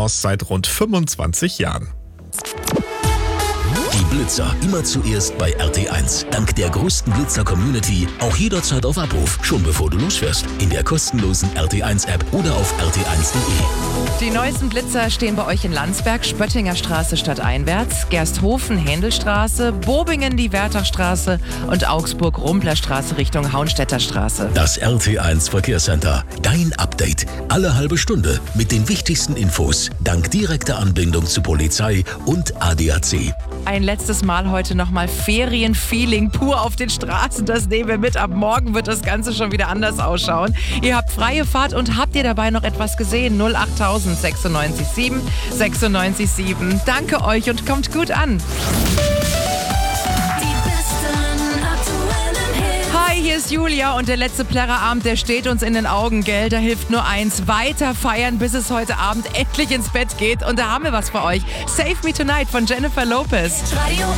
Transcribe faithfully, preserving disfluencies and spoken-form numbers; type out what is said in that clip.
Restaurants seit rund fünfundzwanzig Jahren. Die Blitzer immer zuerst bei R T eins. Dank der größten Blitzer-Community auch jederzeit auf Abruf, schon bevor du losfährst. In der kostenlosen R T eins App oder auf r t eins punkt d e. Die neuesten Blitzer stehen bei euch in Landsberg, Spöttinger Straße stadteinwärts, Gersthofen, Händelstraße, Bobingen, die Wertachstraße und Augsburg, Rumpler Straße Richtung Hauenstädter Straße. Das R T eins Verkehrscenter. Dein Update. Alle halbe Stunde mit den wichtigsten Infos. Dank direkter Anbindung zu Polizei und A D A C. Ein letztes Mal heute nochmal Ferienfeeling pur auf den Straßen. Das nehmen wir mit. Ab morgen wird das Ganze schon wieder anders ausschauen. Ihr habt freie Fahrt und habt ihr dabei noch etwas gesehen? null achttausend sechsundneunzig sieben sechsundneunzig sieben. Danke euch und kommt gut an. Hi, hier ist Julia und der letzte Plärrerabend, der steht uns in den Augen, gell? Da hilft nur eins, weiter feiern, bis es heute Abend endlich ins Bett geht. Und da haben wir was für euch. Save Me Tonight von Jennifer Lopez.